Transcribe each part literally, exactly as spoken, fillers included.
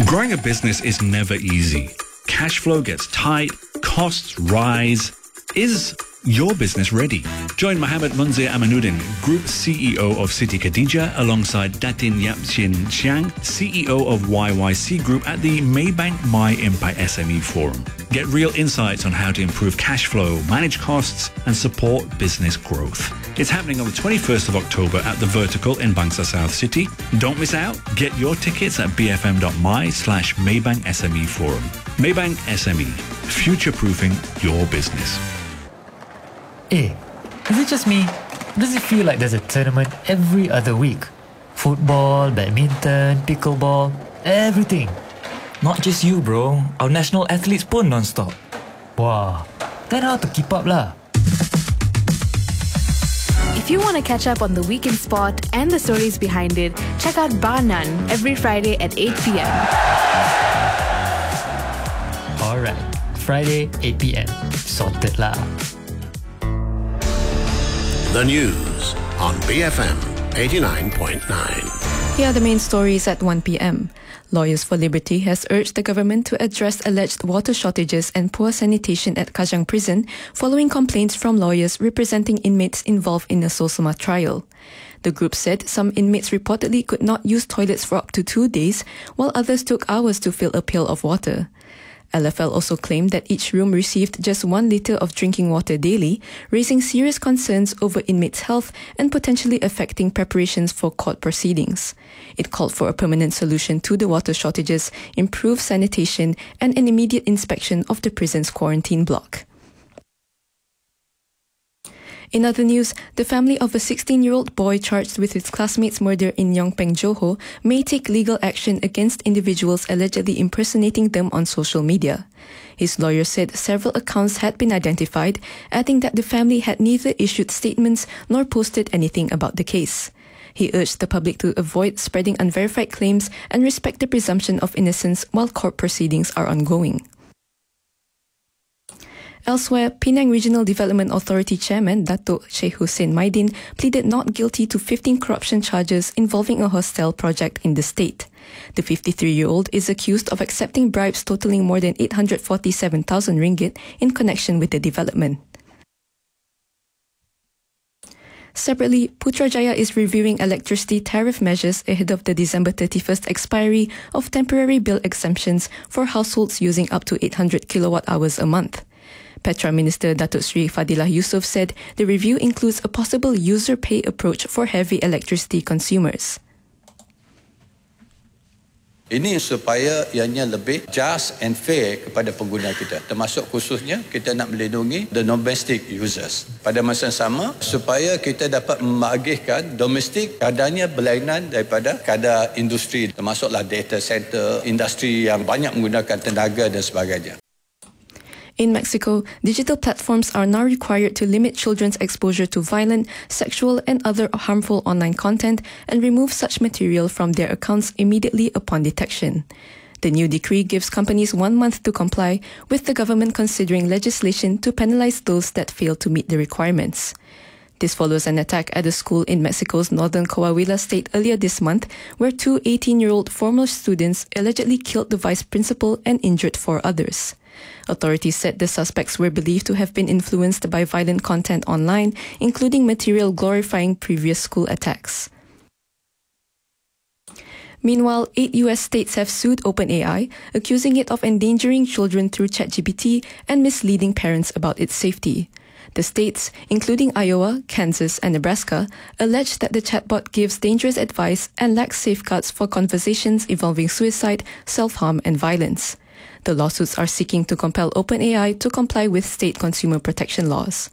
Growing a business is never easy. Cash flow gets tight, costs rise. Is your business ready? Join Mohammed Munzir Amanuddin, Group C E O of Siti Khadijah, alongside Datin Yap Chin Chiang, C E O of Y Y C Group at the Maybank My Impact S M E Forum. Get real insights on how to improve cash flow, manage costs, and support business growth. It's happening on the twenty-first of October at The Vertical in Bangsa South City. Don't miss out. Get your tickets at bfm.my slash Maybank SME Forum. Maybank S M E, future-proofing your business. Hey, is it just me? Does it feel like there's a tournament every other week? Football, badminton, pickleball, everything. Not just you, bro. Our national athletes pun non-stop. Wow, then how to keep up lah? If you want to catch up on the week in sport and the stories behind it, check out Bar None every Friday at eight p.m. Alright, Friday, eight p.m. Sorted lah. The news on B F M eighty-nine point nine. Here are the main stories at one p.m. Lawyers for Liberty has urged the government to address alleged water shortages and poor sanitation at Kajang Prison following complaints from lawyers representing inmates involved in the Sosoma trial. The group said some inmates reportedly could not use toilets for up to two days, while others took hours to fill a pail of water. L F L also claimed that each room received just one litre of drinking water daily, raising serious concerns over inmates' health and potentially affecting preparations for court proceedings. It called for a permanent solution to the water shortages, improved sanitation, and an immediate inspection of the prison's quarantine block. In other news, the family of a sixteen-year-old boy charged with his classmate's murder in Yongpeng, Johor, may take legal action against individuals allegedly impersonating them on social media. His lawyer said several accounts had been identified, adding that the family had neither issued statements nor posted anything about the case. He urged the public to avoid spreading unverified claims and respect the presumption of innocence while court proceedings are ongoing. Elsewhere, Penang Regional Development Authority Chairman Dato' Sheikh Hussein Maidin pleaded not guilty to fifteen corruption charges involving a hostel project in the state. The fifty-three-year-old is accused of accepting bribes totaling more than eight hundred forty-seven thousand ringgit in connection with the development. Separately, Putrajaya is reviewing electricity tariff measures ahead of the December thirty-first expiry of temporary bill exemptions for households using up to eight hundred kilowatt hours a month. Petra Minister Datuk Sri Fadilah Yusof said the review includes a possible user pay approach for heavy electricity consumers. Ini supaya ianya lebih just and fair kepada pengguna kita, termasuk khususnya kita nak melindungi the domestic users. Pada masa yang sama, supaya kita dapat membagihkan domestik kadarnya berlainan daripada kadar industri, termasuklah data center, industri yang banyak menggunakan tenaga dan sebagainya. In Mexico, digital platforms are now required to limit children's exposure to violent, sexual, and other harmful online content and remove such material from their accounts immediately upon detection. The new decree gives companies one month to comply, with the government considering legislation to penalize those that fail to meet the requirements. This follows an attack at a school in Mexico's northern Coahuila state earlier this month, where two eighteen-year-old former students allegedly killed the vice principal and injured four others. Authorities said the suspects were believed to have been influenced by violent content online, including material glorifying previous school attacks. Meanwhile, eight U S states have sued OpenAI, accusing it of endangering children through ChatGPT and misleading parents about its safety. The states, including Iowa, Kansas, and Nebraska, allege that the chatbot gives dangerous advice and lacks safeguards for conversations involving suicide, self-harm, and violence. The lawsuits are seeking to compel OpenAI to comply with state consumer protection laws.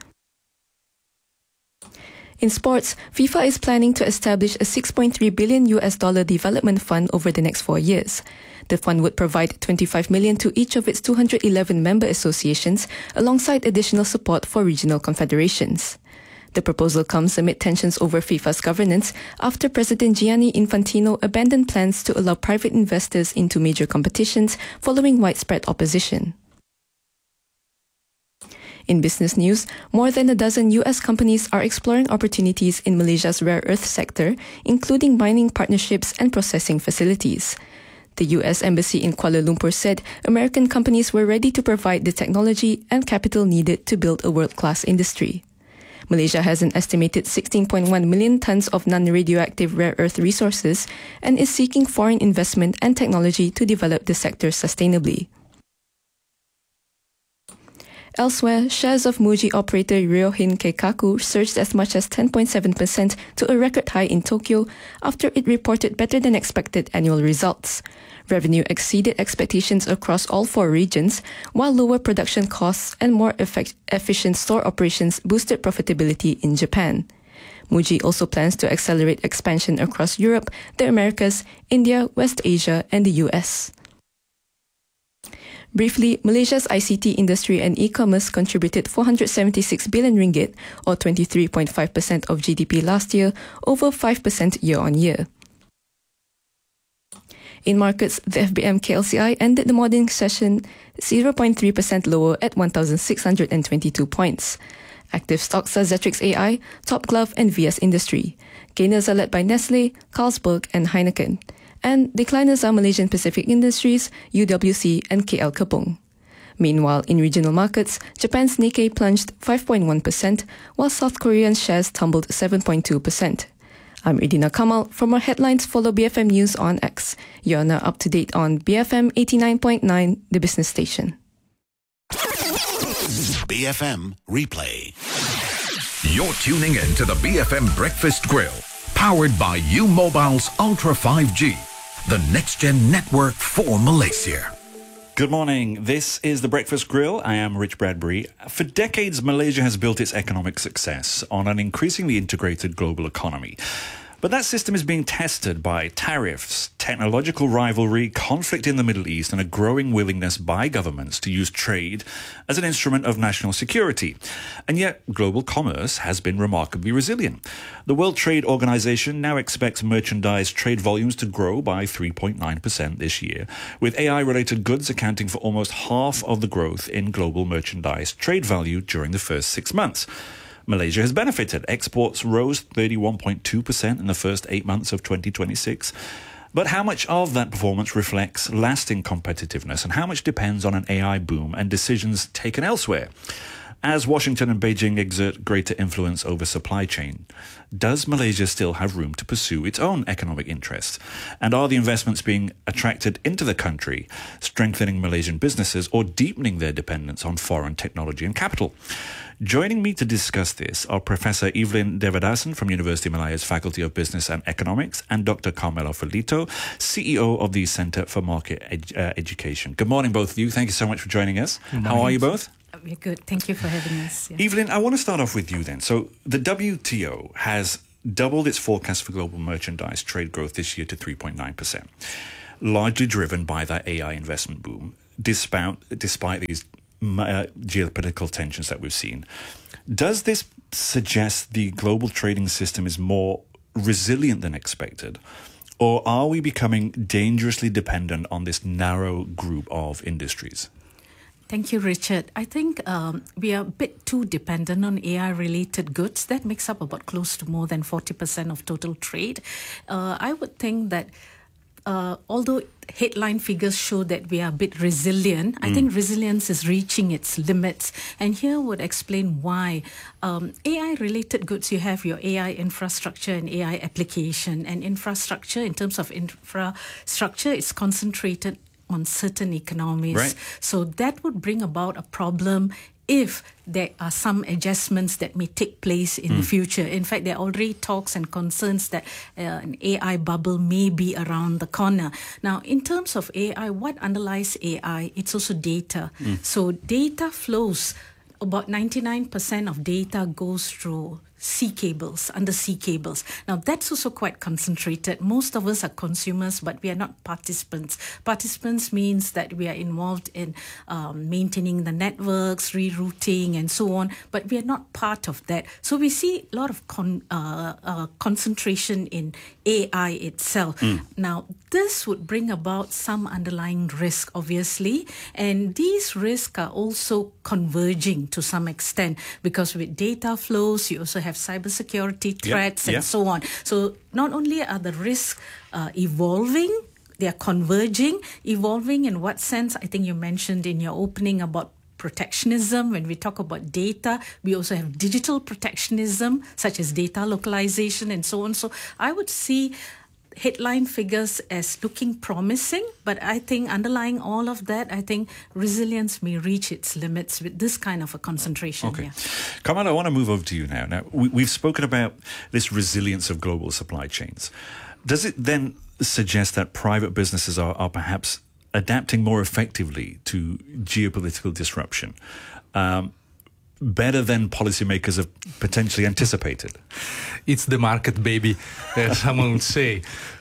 In sports, FIFA is planning to establish a six point three billion U S dollar development fund over the next four years. The fund would provide twenty-five million to each of its two hundred eleven member associations, alongside additional support for regional confederations. The proposal comes amid tensions over FIFA's governance after President Gianni Infantino abandoned plans to allow private investors into major competitions following widespread opposition. In business news, more than a dozen U S companies are exploring opportunities in Malaysia's rare earth sector, including mining partnerships and processing facilities. The U S Embassy in Kuala Lumpur said American companies were ready to provide the technology and capital needed to build a world-class industry. Malaysia has an estimated sixteen point one million tonnes of non-radioactive rare earth resources and is seeking foreign investment and technology to develop the sector sustainably. Elsewhere, shares of Muji operator Ryohin Keikaku surged as much as ten point seven percent to a record high in Tokyo after it reported better than expected annual results. Revenue exceeded expectations across all four regions, while lower production costs and more effect- efficient store operations boosted profitability in Japan. Muji also plans to accelerate expansion across Europe, the Americas, India, West Asia, and the U S. Briefly, Malaysia's I C T industry and e-commerce contributed four hundred seventy-six billion ringgit, or twenty-three point five percent of G D P last year, over five percent year-on-year. In markets, the F B M K L C I ended the morning session zero point three percent lower at one thousand six hundred twenty-two points. Active stocks are Zetrix A I, Top Glove and V S Industry. Gainers are led by Nestle, Carlsberg and Heineken. And decliners are Malaysian Pacific Industries, U W C and K L Kepong. Meanwhile, in regional markets, Japan's Nikkei plunged five point one percent, while South Korean shares tumbled seven point two percent. I'm Edina Kamal. For more headlines, follow B F M News on X. You're now up to date on B F M eighty-nine point nine, the business station. B F M Replay. You're tuning in to the B F M Breakfast Grill, powered by U Mobile's Ultra five G, the next-gen network for Malaysia. Good morning. This is the Breakfast Grill. I am Rich Bradbury. For decades, Malaysia has built its economic success on an increasingly integrated global economy. But that system is being tested by tariffs, technological rivalry, conflict in the Middle East, and a growing willingness by governments to use trade as an instrument of national security. And yet, global commerce has been remarkably resilient. The World Trade Organization now expects merchandise trade volumes to grow by three point nine percent this year, with A I-related goods accounting for almost half of the growth in global merchandise trade value during the first six months. Malaysia has benefited. Exports rose thirty-one point two percent in the first eight months of twenty twenty-six. But how much of that performance reflects lasting competitiveness and how much depends on an A I boom and decisions taken elsewhere? As Washington and Beijing exert greater influence over supply chain, does Malaysia still have room to pursue its own economic interests? And are the investments being attracted into the country strengthening Malaysian businesses or deepening their dependence on foreign technology and capital? Joining me to discuss this are Professor Evelyn Devadasan from University of Malaya's Faculty of Business and Economics and Doctor Carmelo Felito, C E O of the Centre for Market Ed- uh, Education. Good morning, both of you. Thank you so much for joining us. How are you both? We're good. Thank you for having us. Yeah. Evelyn, I want to start off with you then. So the W T O has doubled its forecast for global merchandise trade growth this year to three point nine percent, largely driven by that A I investment boom, despite, despite these uh, geopolitical tensions that we've seen. Does this suggest the global trading system is more resilient than expected? Or are we becoming dangerously dependent on this narrow group of industries? Thank you, Richard. I think um, we are a bit too dependent on A I-related goods. That makes up about close to more than forty percent of total trade. Uh, I would think that uh, although headline figures show that we are a bit resilient, mm. I think resilience is reaching its limits. And here would explain why. Um, A I-related goods, you have your A I infrastructure and A I application. And infrastructure, in terms of infrastructure, it's concentrated on certain economies. Right. So that would bring about a problem if there are some adjustments that may take place in mm. the future. In fact, there are already talks and concerns that uh, an A I bubble may be around the corner. Now, in terms of A I, what underlies A I? It's also data. Mm. So data flows. About ninety-nine percent of data goes through sea cables, undersea cables. Now, that's also quite concentrated. Most of us are consumers, but we are not participants. Participants means that we are involved in um, maintaining the networks, rerouting, and so on, but we are not part of that. So we see a lot of con- uh, uh, concentration in A I itself. Mm. Now, this would bring about some underlying risk, obviously, and these risks are also converging to some extent, because with data flows, you also have cybersecurity threats, yep, and yep. so on. So not only are the risks uh, evolving they are converging, evolving in what sense? I think you mentioned in your opening about protectionism. When we talk about data, we also have digital protectionism, such as data localization and so on. So I would see headline figures as looking promising, but I think underlying all of that, I think resilience may reach its limits with this kind of a concentration. Okay. Yeah. Kamal, I want to move over to you now. Now, we, we've spoken about this resilience of global supply chains. Does it then suggest that private businesses are, are perhaps adapting more effectively to geopolitical disruption, um, better than policymakers have potentially anticipated? It's the market, baby, as someone would say.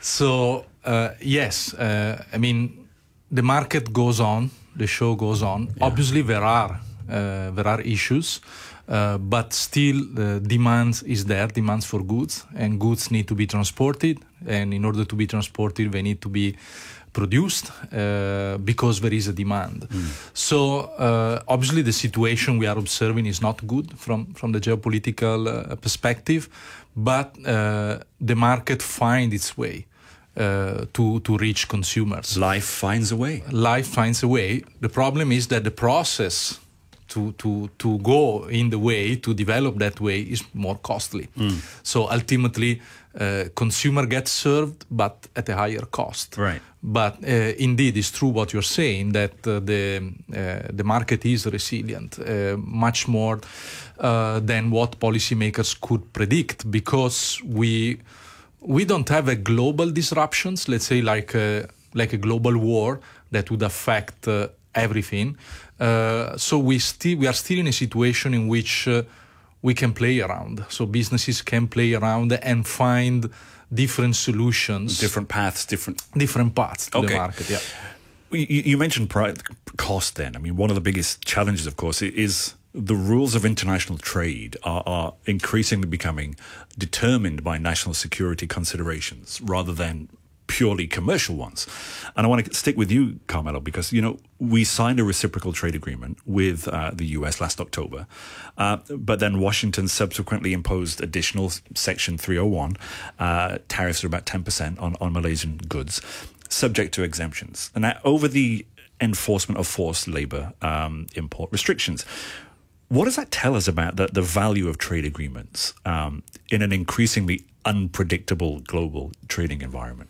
So, uh, yes, uh, I mean, the market goes on, the show goes on. Yeah. Obviously, there are uh, there are issues, uh, but still, the demand is there, demands for goods, and goods need to be transported. And in order to be transported, they need to be produced uh, because there is a demand. Mm. So uh, obviously the situation we are observing is not good from, from the geopolitical uh, perspective, but uh, the market finds its way uh, to, to reach consumers. Life finds a way. Life finds a way. The problem is that the process to, to, to go in the way, to develop that way, is more costly. Mm. So ultimately, uh, consumer gets served, but at a higher cost. Right. But uh, indeed, it's true what you're saying, that uh, the uh, the market is resilient, uh, much more uh, than what policymakers could predict, because we we don't have a global disruptions, let's say like a, like a global war that would affect uh, everything. Uh, so we still we are still in a situation in which uh, we can play around. So businesses can play around and find different solutions, different paths, different different paths to okay. the market. Yeah. You, you mentioned pri- cost. Then, I mean, one of the biggest challenges, of course, is the rules of international trade are, are increasingly becoming determined by national security considerations rather than purely commercial ones. And I want to stick with you, Carmelo, because, you know, we signed a reciprocal trade agreement with uh, the U S last October, uh, but then Washington subsequently imposed additional Section three oh one uh, tariffs of about ten percent on, on Malaysian goods, subject to exemptions. And that over the enforcement of forced labor um, import restrictions. What does that tell us about the, the value of trade agreements um, in an increasingly unpredictable global trading environment?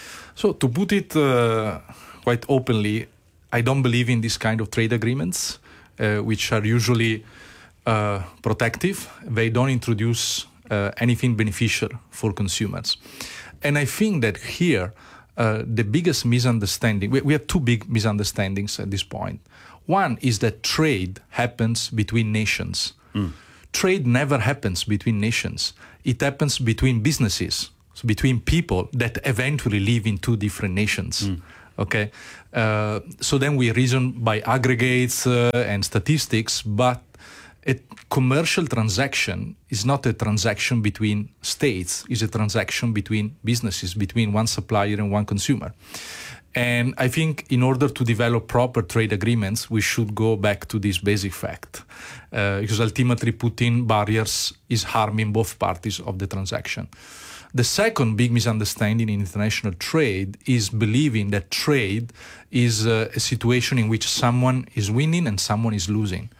So to put it uh, quite openly, I don't believe in this kind of trade agreements, uh, which are usually uh, protective. They don't introduce uh, anything beneficial for consumers. And I think that here, uh, the biggest misunderstanding, we, we have two big misunderstandings at this point. One is that trade happens between nations. Mm. Trade never happens between nations. It happens between businesses. So between people that eventually live in two different nations. Mm. Okay, uh, so then we reason by aggregates uh, and statistics, but a commercial transaction is not a transaction between states, it's a transaction between businesses, between one supplier and one consumer. And I think in order to develop proper trade agreements, we should go back to this basic fact, uh, because ultimately putting barriers is harming both parties of the transaction. The second big misunderstanding in international trade is believing that trade is uh, a situation in which someone is winning and someone is losing.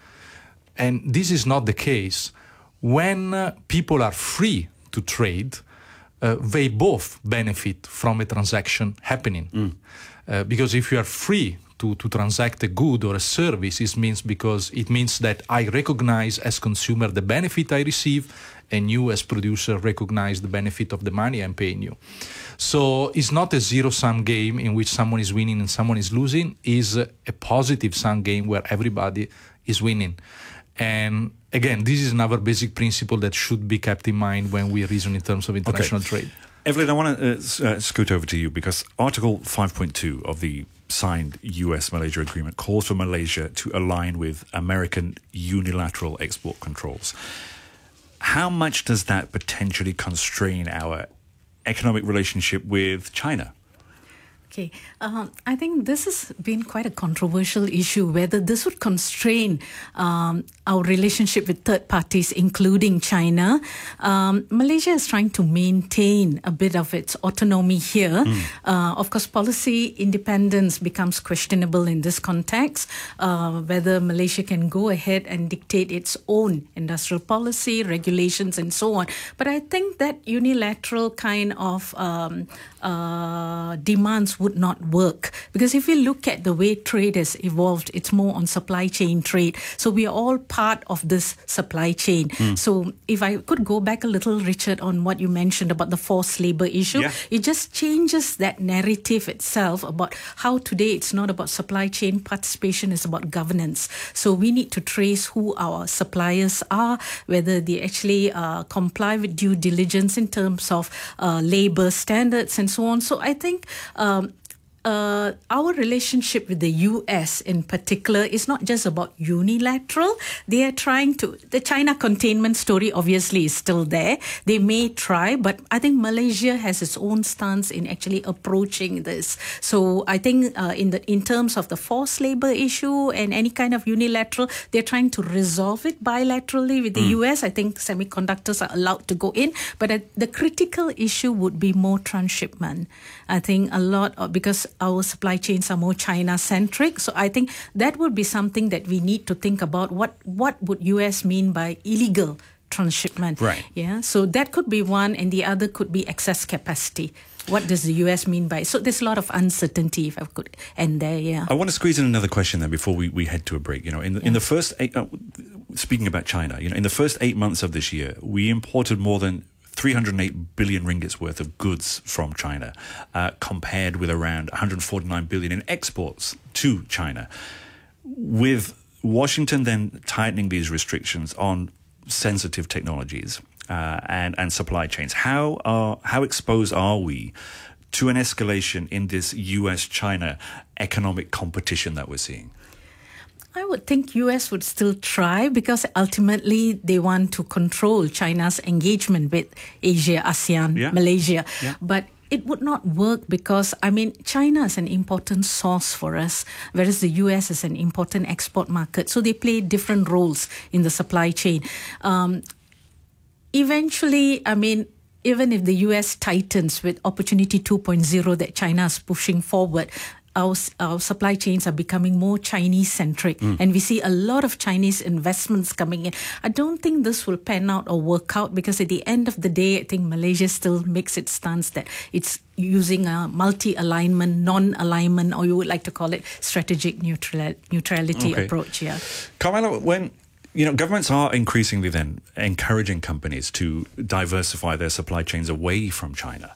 And this is not the case. When uh, people are free to trade, uh, they both benefit from a transaction happening. Mm. Uh, because if you are free to, to transact a good or a service, it means because it means that I recognize as consumer the benefit I receive, and you as producer recognize the benefit of the money I'm paying you. So it's not a zero-sum game in which someone is winning and someone is losing. It's a, a positive-sum game where everybody is winning. And again, this is another basic principle that should be kept in mind when we reason in terms of international okay. trade. Evelyn, I want to uh, uh, scoot over to you because Article five point two of the signed U S-Malaysia agreement calls for Malaysia to align with American unilateral export controls. How much does that potentially constrain our economic relationship with China? Okay, um, I think this has been quite a controversial issue, whether this would constrain um, our relationship with third parties, including China. Um, Malaysia is trying to maintain a bit of its autonomy here. Mm. Uh, of course, policy independence becomes questionable in this context, uh, whether Malaysia can go ahead and dictate its own industrial policy, regulations, and so on. But I think that unilateral kind of um, uh, demands would not work, because if you look at the way trade has evolved, it's more on supply chain trade. So we are all part of this supply chain. Mm. So if I could go back a little, Richard, on what you mentioned about the forced labor issue, yeah. it just changes that narrative itself about how today it's not about supply chain participation, it's about governance. So we need to trace who our suppliers are, whether they actually uh, comply with due diligence in terms of uh, labor standards and so on. So I think um, Uh, our relationship with the U S in particular is not just about unilateral. They are trying to, the China containment story obviously is still there. They may try, but I think Malaysia has its own stance in actually approaching this. So I think uh, in the in terms of the forced labor issue and any kind of unilateral, they're trying to resolve it bilaterally with the mm. U S. I think semiconductors are allowed to go in, but uh, the critical issue would be more transshipment. I think a lot of, because our supply chains are more China-centric. So I think that would be something that we need to think about. What what would U S mean by illegal transshipment? Right. Yeah. So that could be one, and the other could be excess capacity. What does the U S mean by? So there's a lot of uncertainty, if I could end there. Yeah. I want to squeeze in another question then before we, we head to a break. You know, in the, yeah. in the first eight, uh, speaking about China, you know, in the first eight months of this year, we imported more than three hundred eight billion ringgits worth of goods from China, uh, compared with around one hundred forty-nine billion in exports to China. With Washington then tightening these restrictions on sensitive technologies uh, and, and supply chains, how are, how exposed are we to an escalation in this U S China economic competition that we're seeing? I would think U S would still try, because ultimately they want to control China's engagement with Asia, ASEAN, yeah. Malaysia. Yeah. But it would not work because, I mean, China is an important source for us, whereas the U S is an important export market. So they play different roles in the supply chain. Um, eventually, I mean, even if the U S tightens with Opportunity two point oh that China is pushing forward, Our, our supply chains are becoming more Chinese-centric, mm. and we see a lot of Chinese investments coming in. I don't think this will pan out or work out, because at the end of the day, I think Malaysia still makes its stance that it's using a multi-alignment, non-alignment, or you would like to call it strategic neutral, neutrality okay. approach. Yeah, Carmela, when you know governments are increasingly then encouraging companies to diversify their supply chains away from China,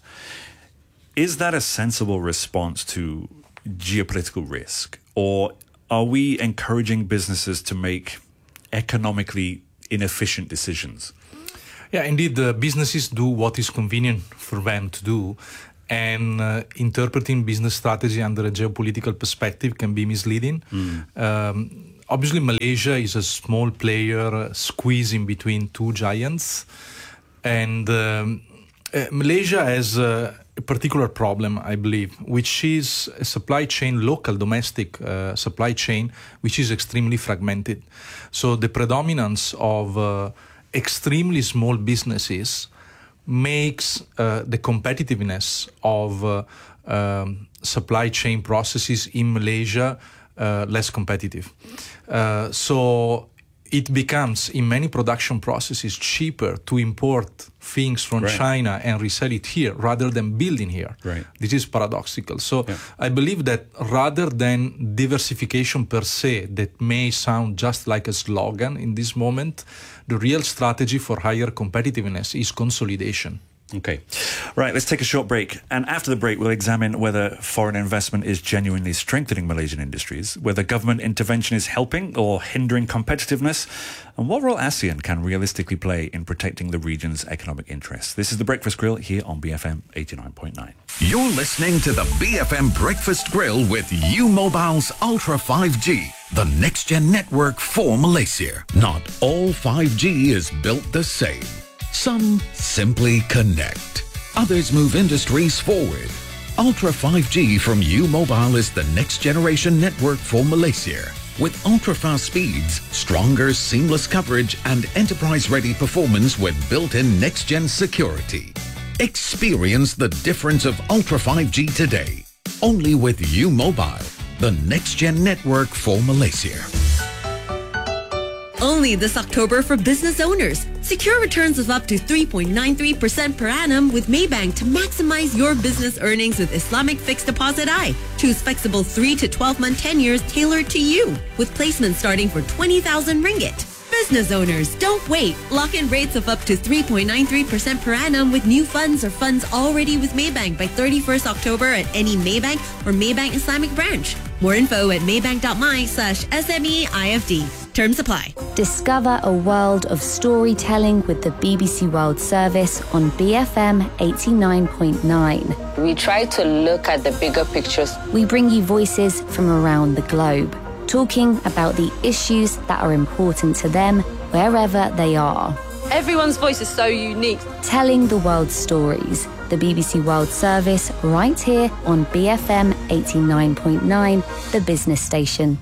is that a sensible response to geopolitical risk, or are we encouraging businesses to make economically inefficient decisions? Yeah, indeed, the businesses do what is convenient for them to do, and uh, interpreting business strategy under a geopolitical perspective can be misleading. Mm. Um, obviously, Malaysia is a small player squeezing between two giants, and um, uh, Malaysia has uh, a particular problem, I believe, which is a supply chain, local, domestic uh, supply chain, which is extremely fragmented. So the predominance of uh, extremely small businesses makes uh, the competitiveness of uh, um, supply chain processes in Malaysia uh, less competitive. Uh, so it becomes, in many production processes, cheaper to import things from right. China and resell it here rather than building here. Right. This is paradoxical. So yeah. I believe that rather than diversification per se, that may sound just like a slogan in this moment, the real strategy for higher competitiveness is consolidation. Okay. Right, let's take a short break. And after the break, we'll examine whether foreign investment is genuinely strengthening Malaysian industries, whether government intervention is helping or hindering competitiveness, and what role ASEAN can realistically play in protecting the region's economic interests. This is The Breakfast Grill here on B F M eighty-nine point nine. You're listening to the B F M Breakfast Grill with U Mobile's Ultra five G, the next-gen network for Malaysia. Not all five G is built the same. Some simply connect. Others move industries forward. Ultra five G from U Mobile is the next generation network for Malaysia. With ultra-fast speeds, stronger, seamless coverage, and enterprise-ready performance with built-in next-gen security. Experience the difference of Ultra five G today. Only with U Mobile, the next-gen network for Malaysia. Only this October for business owners. Secure returns of up to three point nine three percent per annum with Maybank to maximize your business earnings with Islamic Fixed Deposit I. Choose flexible three to twelve month tenures tailored to you with placements starting for twenty thousand ringgit. Business owners, don't wait. Lock in rates of up to three point nine three percent per annum with new funds or funds already with Maybank by thirty-first October at any Maybank or Maybank Islamic branch. More info at maybank.my slash SMEIFD. Terms apply. Discover a world of storytelling with the B B C World Service on B F M eighty-nine point nine. We try to look at the bigger pictures. We bring you voices from around the globe, talking about the issues that are important to them wherever they are. Everyone's voice is so unique. Telling the world's stories. The B B C World Service right here on B F M eighty-nine point nine, the business station.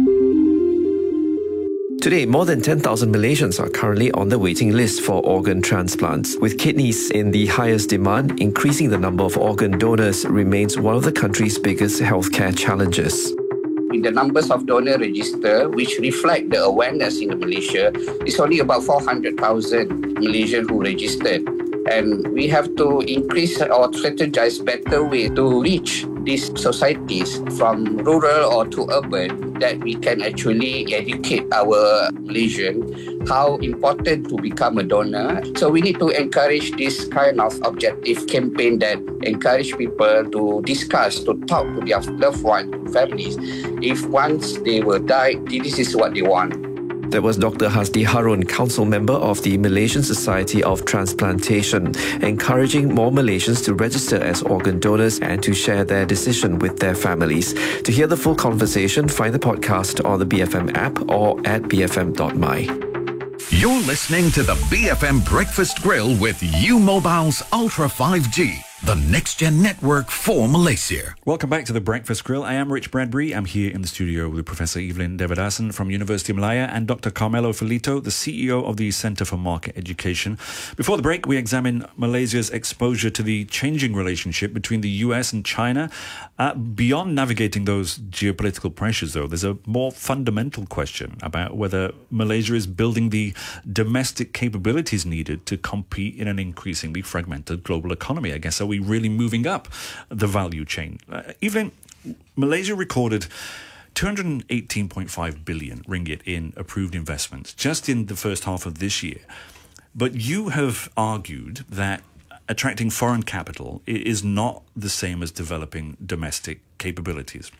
Today, more than ten thousand Malaysians are currently on the waiting list for organ transplants. With kidneys in the highest demand, increasing the number of organ donors remains one of the country's biggest healthcare challenges. In the numbers of donor register, which reflect the awareness in Malaysia, it's only about four hundred thousand Malaysians who registered. And we have to increase or strategize better way to reach these societies from rural or to urban, that we can actually educate our Malaysian how important to become a donor. So we need to encourage this kind of objective campaign that encourage people to discuss, to talk to their loved ones, families. If once they will die, this is what they want. That was Doctor Hasdi Harun, Council Member of the Malaysian Society of Transplantation, encouraging more Malaysians to register as organ donors and to share their decision with their families. To hear the full conversation, find the podcast on the B F M app or at b f m dot m y. You're listening to the B F M Breakfast Grill with U Mobile's Ultra five G. The next-gen network for Malaysia. Welcome back to the Breakfast Grill. I am Rich Bradbury. I'm here in the studio with Professor Evelyn Devadasan from University of Malaya and Doctor Carmelo Filito, the C E O of the Centre for Market Education. Before the break, we examine Malaysia's exposure to the changing relationship between the U S and China. Uh, beyond navigating those geopolitical pressures, though, there's a more fundamental question about whether Malaysia is building the domestic capabilities needed to compete in an increasingly fragmented global economy. I guess, are we really moving up the value chain? Uh, even Malaysia recorded two hundred eighteen point five billion ringgit in approved investments just in the first half of this year. But you have argued that attracting foreign capital is not the same as developing domestic capabilities.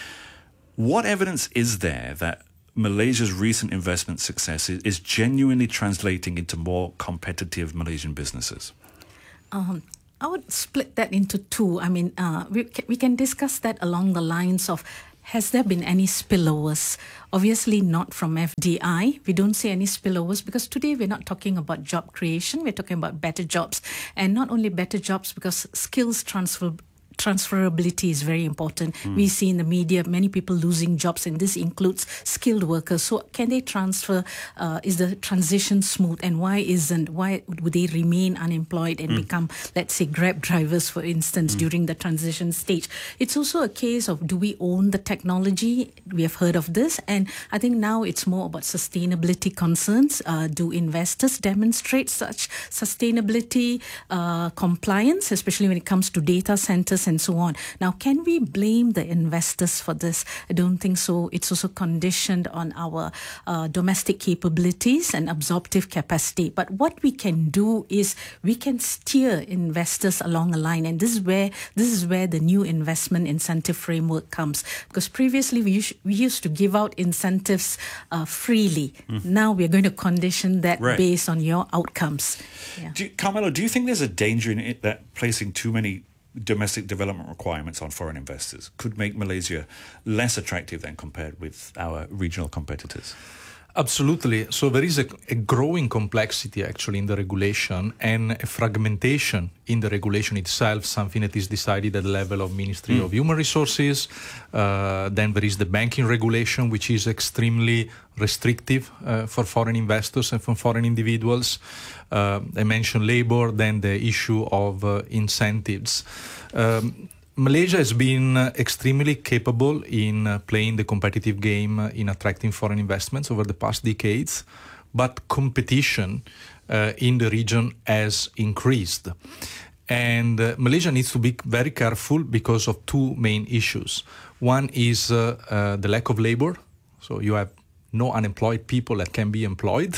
What evidence is there that Malaysia's recent investment success is genuinely translating into more competitive Malaysian businesses? Um, I would split that into two. I mean, uh, we, can, we can discuss that along the lines of, has there been any spillovers? Obviously not from F D I. We don't see any spillovers because today we're not talking about job creation. We're talking about better jobs. And not only better jobs, because skills transfer transferability is very important. Mm. We see in the media many people losing jobs, and this includes skilled workers. So can they transfer? Uh, is the transition smooth? And why isn't? Why would they remain unemployed and mm. become, let's say, Grab drivers, for instance, mm. during the transition stage? It's also a case of, do we own the technology? We have heard of this. And I think now it's more about sustainability concerns. Uh, do investors demonstrate such sustainability uh, compliance, especially when it comes to data centers and so on? Now, can we blame the investors for this? I don't think so. It's also conditioned on our uh, domestic capabilities and absorptive capacity. But what we can do is we can steer investors along a line, and this is where this is where the new investment incentive framework comes. Because previously we used, we used to give out incentives uh, freely. Mm. Now we're going to condition that right. based on your outcomes. Yeah. Do you, Carmelo, do you think there's a danger in it that placing too many domestic development requirements on foreign investors could make Malaysia less attractive than compared with our regional competitors? Absolutely. So there is a, a growing complexity actually in the regulation and a fragmentation in the regulation itself, something that is decided at the level of Ministry mm. of Human Resources. Uh, then there is the banking regulation, which is extremely restrictive uh, for foreign investors and for foreign individuals. Uh, I mentioned labor, then the issue of uh, incentives. Um, Malaysia has been uh, extremely capable in uh, playing the competitive game uh, in attracting foreign investments over the past decades, but competition uh, in the region has increased. And uh, Malaysia needs to be very careful because of two main issues. One is uh, uh, the lack of labor. So you have no unemployed people that can be employed.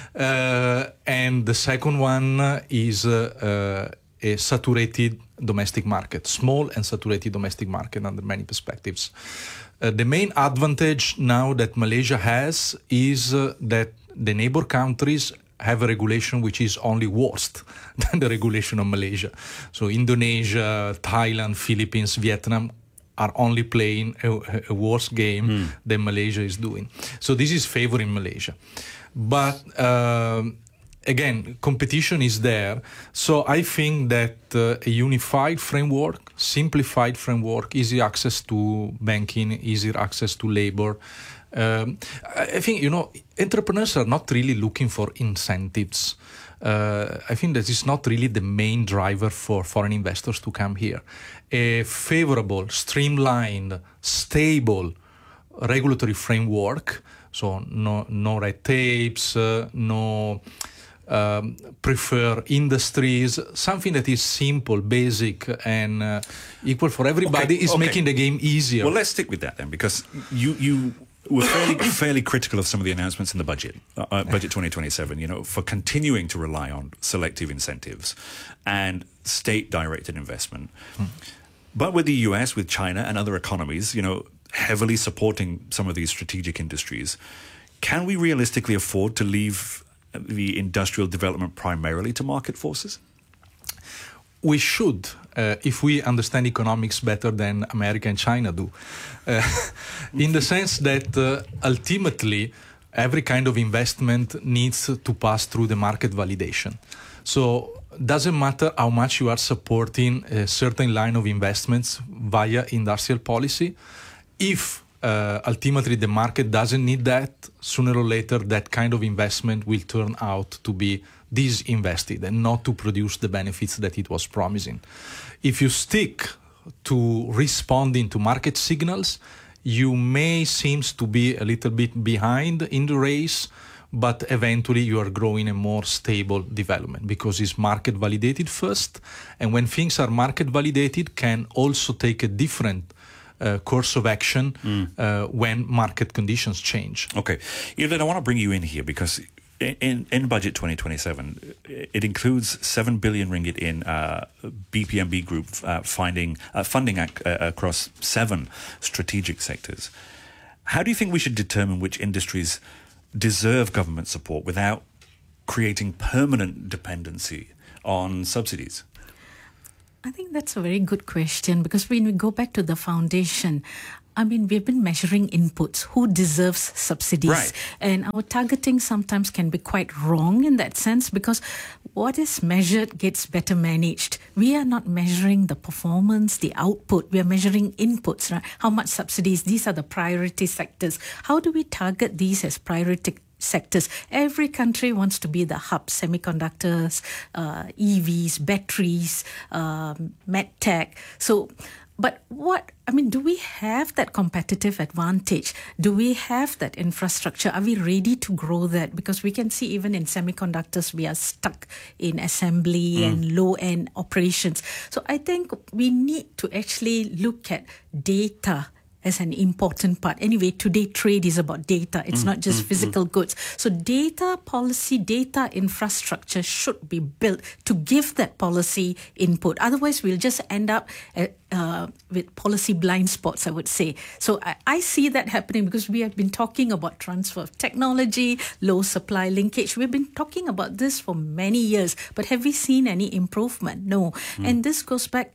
Uh, and the second one is uh, uh, a saturated domestic market, small and saturated domestic market under many perspectives. Uh, the main advantage now that Malaysia has is uh, that the neighbor countries have a regulation which is only worse than the regulation of Malaysia. So Indonesia, Thailand, Philippines, Vietnam are only playing a, a worse game mm. than Malaysia is doing. So this is favoring Malaysia. But uh, again, competition is there. So I think that uh, a unified framework, simplified framework, easy access to banking, easier access to labor. Um, I think, you know, entrepreneurs are not really looking for incentives. Uh, I think that is not really the main driver for foreign investors to come here. A favorable, streamlined, stable regulatory framework, so no, no red tapes, uh, no... Um, prefer industries, something that is simple, basic, and uh, equal for everybody okay, is okay. making the game easier. Well, let's stick with that then, because you you were fairly fairly critical of some of the announcements in the budget, uh, budget twenty twenty-seven. You know, for continuing to rely on selective incentives and state-directed investment. Hmm. But with the U S, with China, and other economies, you know, heavily supporting some of these strategic industries, can we realistically afford to leave the industrial development primarily to market forces? We should, uh, if we understand economics better than America and China do. Uh, in the sense that uh, ultimately, every kind of investment needs to pass through the market validation. So doesn't matter how much you are supporting a certain line of investments via industrial policy, if Uh, ultimately the market doesn't need that, sooner or later that kind of investment will turn out to be disinvested and not to produce the benefits that it was promising. If you stick to responding to market signals, you may seem to be a little bit behind in the race, but eventually you are growing a more stable development because it's market validated first, and when things are market validated can also take a different Uh, course of action mm. uh, when market conditions change. Okay. Evelyn, I want to bring you in here because in, in Budget twenty twenty-seven, it includes seven billion ringgit in uh, B P M B Group uh, finding, uh, funding ac- uh, across seven strategic sectors. How do you think we should determine which industries deserve government support without creating permanent dependency on subsidies? I think that's a very good question because when we go back to the foundation, I mean, we've been measuring inputs, who deserves subsidies. Right. And our targeting sometimes can be quite wrong in that sense because what is measured gets better managed. We are not measuring the performance, the output. We are measuring inputs, right? How much subsidies? These are the priority sectors. How do we target these as priority sectors? Every country wants to be the hub, semiconductors, uh, E Vs, batteries, um, medtech. So, but what, I mean, do we have that competitive advantage? Do we have that infrastructure? Are we ready to grow that? Because we can see even in semiconductors, we are stuck in assembly mm. and low-end operations. So I think we need to actually look at data as an important part. Anyway, today trade is about data. It's mm, not just mm, physical mm. goods. So data policy, data infrastructure should be built to give that policy input. Otherwise, we'll just end up at, uh, with policy blind spots, I would say. So I, I see that happening because we have been talking about transfer of technology, low supply linkage. We've been talking about this for many years, but have we seen any improvement? No. Mm. And this goes back to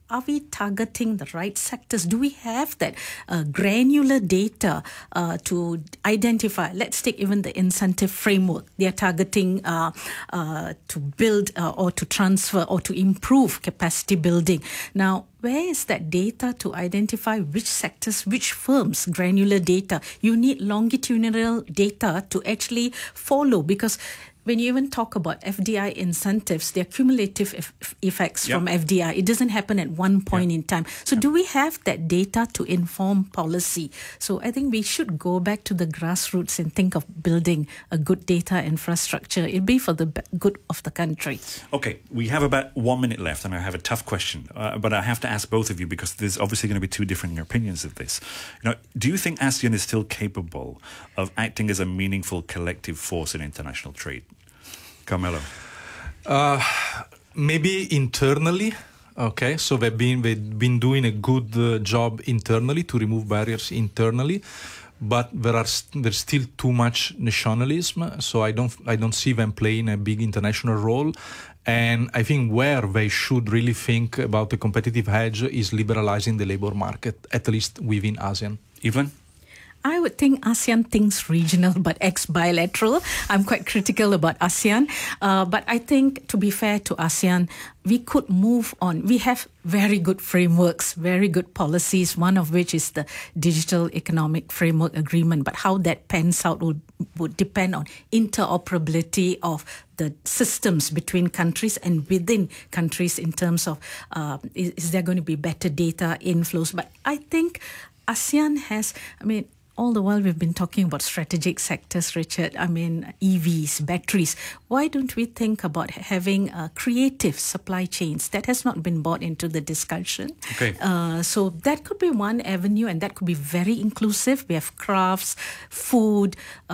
are we targeting the right sectors? Do we have that uh, granular data uh, to identify? Let's take even the incentive framework. They are targeting uh, uh, to build uh, or to transfer or to improve capacity building. Now, where is that data to identify which sectors, which firms, granular data? You need longitudinal data to actually follow, because when you even talk about F D I incentives, there are cumulative eff- effects Yep. from F D I. It doesn't happen at one point in time. So do we have that data to inform policy? So I think we should go back to the grassroots and think of building a good data infrastructure. It'll be for the be- good of the country. Okay, we have about one minute left, and I have a tough question, uh, but I have to ask both of you, because there's obviously going to be two different opinions of this. You know, do you think ASEAN is still capable of acting as a meaningful collective force in international trade? Carmelo. Uh, maybe internally. Okay, so they've been they've been doing a good uh, job internally to remove barriers internally, but there are st- there's still too much nationalism. So I don't I don't see them playing a big international role. And I think where they should really think about the competitive edge is liberalizing the labor market, at least within ASEAN. Evelyn? I would think ASEAN thinks regional but ex-bilateral. I'm quite critical about ASEAN. Uh, but I think, to be fair to ASEAN, we could move on. We have very good frameworks, very good policies, one of which is the Digital Economic Framework Agreement. But how that pans out would, would depend on interoperability of the systems between countries and within countries in terms of uh, is, is there going to be better data inflows. But I think ASEAN has, I mean, all the while we've been talking about strategic sectors, Richard. I mean, E Vs, batteries. Why don't we think about having uh, creative supply chains? That has not been brought into the discussion. Okay. Uh, so that could be one avenue, and that could be very inclusive. We have crafts, food,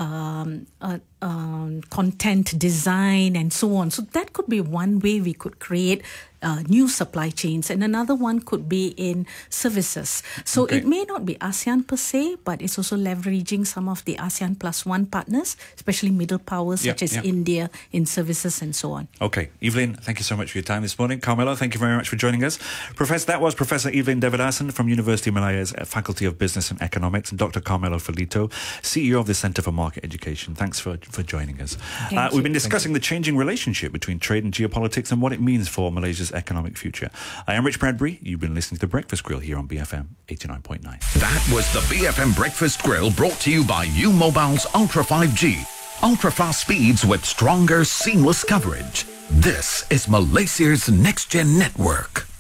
um, uh, um, content design, and so on. So that could be one way we could create Uh, new supply chains, and another one could be in services. So Okay. it may not be ASEAN per se, but it's also leveraging some of the ASEAN plus one partners, especially middle powers Yeah, such as yeah. India in services and so on. Okay, Evelyn, thank you so much for your time this morning. Carmelo, thank you very much for joining us. Professor, that was Professor Evelyn Devadasan from University of Malaya's Faculty of Business and Economics, and Doctor Carmelo Felito, C E O of the Centre for Market Education. Thanks for, for joining us. Thank Uh, we've been you. discussing the changing relationship between trade and geopolitics and what it means for Malaysia's economic future. I am Rich Bradbury. You've been listening to The Breakfast Grill here on B F M eighty-nine point nine. That was the B F M Breakfast Grill, brought to you by U Mobile's Ultra five G. Ultra fast speeds with stronger, seamless coverage. This is Malaysia's next-gen network.